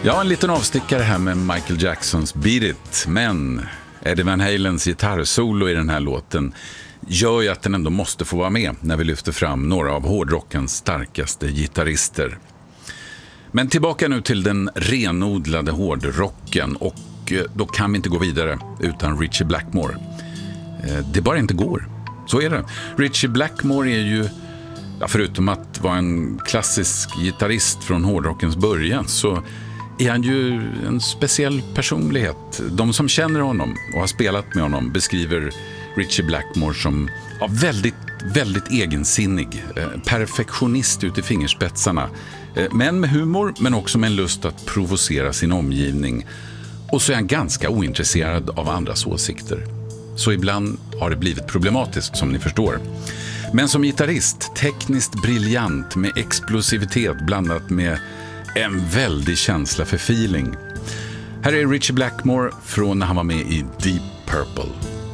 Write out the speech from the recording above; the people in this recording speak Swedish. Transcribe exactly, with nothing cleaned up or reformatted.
Ja, en liten avstickare här med Michael Jacksons Beat It. Men Eddie Van Halens gitarrsolo i den här låten gör ju att den ändå måste få vara med när vi lyfter fram några av hårdrockens starkaste gitarrister. Men tillbaka nu till den renodlade hårdrocken, och då kan vi inte gå vidare utan Ritchie Blackmore. Det bara inte går. Så är det. Ritchie Blackmore är ju, ja, förutom att vara en klassisk gitarrist från hårdrockens början, så är han ju en speciell personlighet. De som känner honom och har spelat med honom beskriver Ritchie Blackmore som ja, väldigt, väldigt egensinnig, eh, perfektionist ut i fingerspetsarna, eh, men med humor, men också med en lust att provocera sin omgivning. Och så är han ganska ointresserad av andras åsikter. Så ibland har det blivit problematiskt, som ni förstår. Men som gitarrist, tekniskt briljant med explosivitet blandat med en väldig känsla för feeling. Här är Ritchie Blackmore från när han var med i Deep Purple.